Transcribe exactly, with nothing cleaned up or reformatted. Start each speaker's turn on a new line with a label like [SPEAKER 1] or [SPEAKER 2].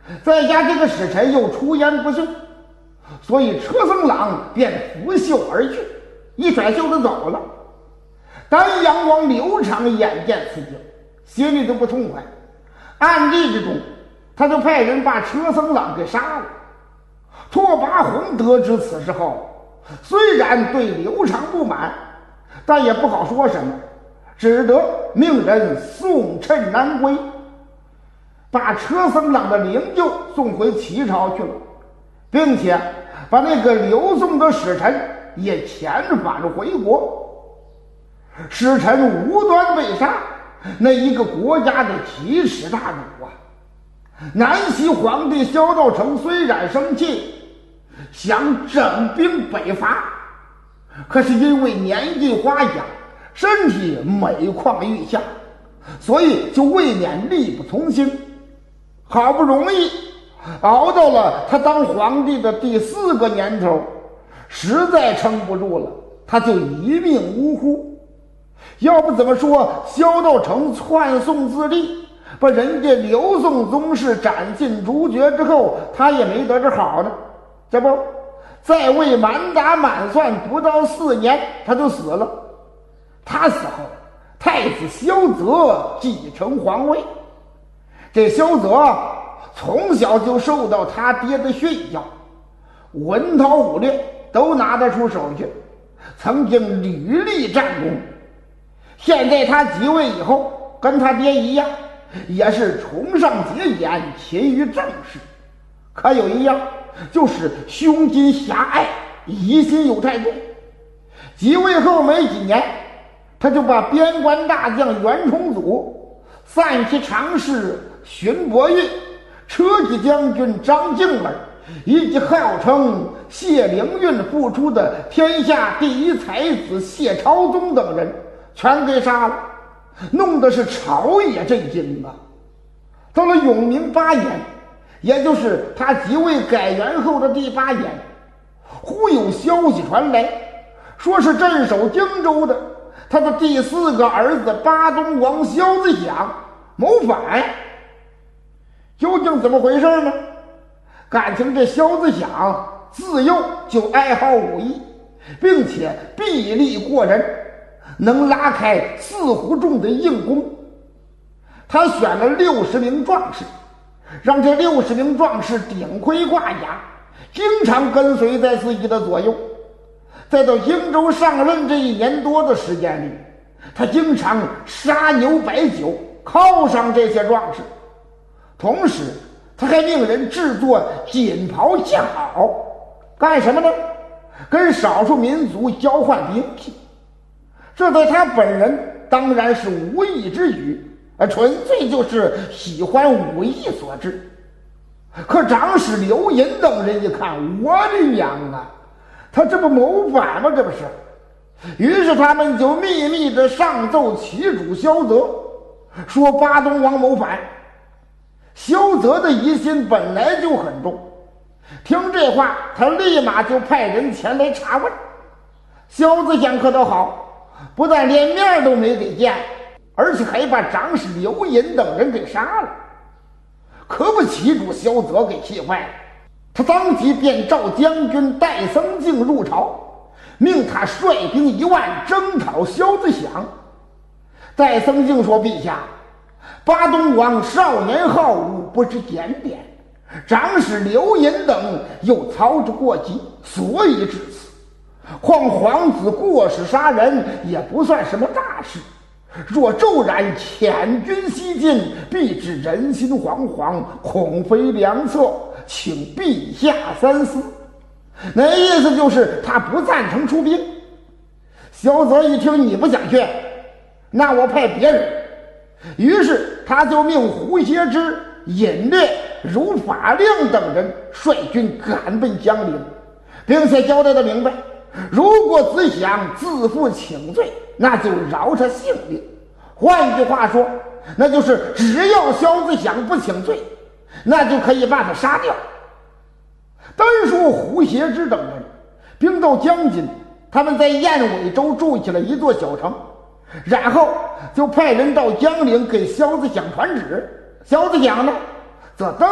[SPEAKER 1] 再加这个使臣又出言不逊，所以车僧朗便拂袖而去，一甩袖子走了。丹阳王刘长眼见此景，心里都不痛快，暗地之中他就派人把车僧朗给杀了。拓跋宏得知此事后，虽然对刘长不满，但也不好说什么，只得命人送趁南归，把车僧朗的灵柩送回齐朝去了，并且把那个刘宋的使臣也遣返回国。使臣无端被杀，那一个国家的奇耻大辱啊！南齐皇帝萧道成虽然生气，想整兵北伐，可是因为年纪花甲，身体每况愈下，所以就未免力不从心。好不容易熬到了他当皇帝的第四个年头，实在撑不住了，他就一命呜呼。要不怎么说萧道成篡宋自立，把人家刘宋宗室斩尽诸绝之后，他也没得着好呢？这不，在位满打满算不到四年，他就死了。他死后，太子萧泽继承皇位。这萧泽从小就受到他爹的训教，文韬武略都拿得出手去，曾经屡立战功。现在他即位以后，跟他爹一样，也是崇尚节俭，勤于政事。可有一样，就是胸襟狭隘，疑心有太重。即位后没几年，他就把边关大将袁崇祖、散骑常侍荀伯运、车骑将军张敬儿，以及号称谢灵运复出的天下第一才子谢朝宗等人全给杀了，弄得是朝野震惊啊！到了永明八年，也就是他即位改元后的第八年，忽有消息传来，说是镇守荆州的他的第四个儿子巴东王萧子响谋反。究竟怎么回事呢？感情这萧子响自幼就爱好武艺，并且臂力过人，能拉开四虎众的硬弓。他选了六十名壮士，让这六十名壮士顶盔挂甲，经常跟随在自己的左右。再到荆州上任这一年多的时间里，他经常杀牛摆酒犒赏这些壮士，同时他还命人制作锦袍剑袄，干什么呢？跟少数民族交换兵器。这对他本人当然是无益之语，啊，纯粹就是喜欢武艺所致。可长史刘寅等人一看，我的娘啊，他这不谋反吗？这不是。于是他们就秘密的上奏齐主萧泽，说巴东王谋反。萧泽的疑心本来就很重，听这话，他立马就派人前来查问。萧子想可倒好，不但连面都没给见，而且还把长史刘寅等人给杀了。可把齐主萧泽给气坏了，他当即便召将军戴僧敬入朝，命他率兵一万征讨萧子响。戴僧敬说：“陛下，巴东王少年好武，不知检点，长史刘寅等又操之过急，所以至此。况皇子过失杀人，也不算什么大事。若骤然遣军西进，必致人心惶惶，恐非良策，请陛下三思。”那意思就是他不赞成出兵。萧泽一听你不想去，那我派别人。于是他就命胡协之、尹烈、如法令等人率军赶奔江陵，并且交代的明白，如果子响自负请罪，那就饶他性命。换句话说，那就是只要萧子响不请罪，那就可以把他杀掉。单说胡协之等人兵到江津，他们在燕尾州筑起了一座小城，然后就派人到江陵给萧子响传旨。萧子响呢，则登